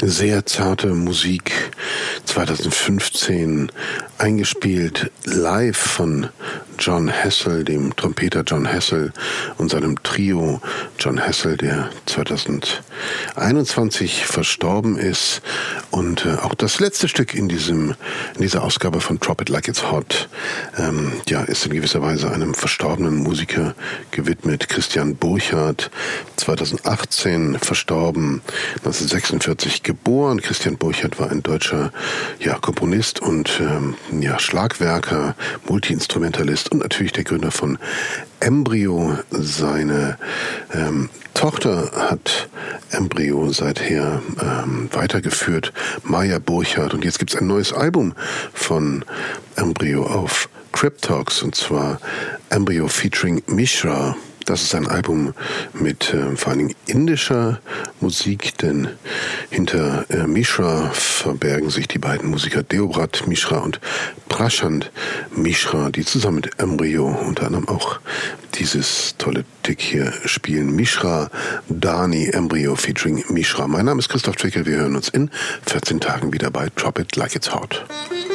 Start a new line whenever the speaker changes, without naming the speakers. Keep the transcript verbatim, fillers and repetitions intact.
Sehr zarte Musik, zweitausendfünfzehn eingespielt live von Jon Hassell, dem Trompeter Jon Hassell und seinem Trio Jon Hassell, der zweitausendeinundzwanzig verstorben ist. Und äh, auch das letzte Stück in diesem in dieser Ausgabe von Drop It Like It's Hot ähm, ja, ist in gewisser Weise einem verstorbenen Musiker gewidmet. Christian Burchardt, zweitausendachtzehn verstorben, neunzehnhundertsechsundvierzig geboren. Christian Burchardt war ein deutscher ja, Komponist und ähm, ja, Schlagwerker, Multiinstrumentalist und natürlich der Gründer von Embryo. Seine ähm, Tochter hat Embryo seither ähm, weitergeführt, Maja Burchardt. Und jetzt gibt es ein neues Album von Embryo auf Cryptox, und zwar Embryo featuring Mishra. Das ist ein Album mit äh, vor allen Dingen indischer Musik, denn hinter äh, Mishra verbergen sich die beiden Musiker Deobrat Mishra und Prashant Mishra, die zusammen mit Embryo unter anderem auch dieses tolle Tick hier spielen. Mishra Dani, Embryo featuring Mishra. Mein Name ist Christoph Twickel, wir hören uns in vierzehn Tagen wieder bei Drop It Like It's Hot.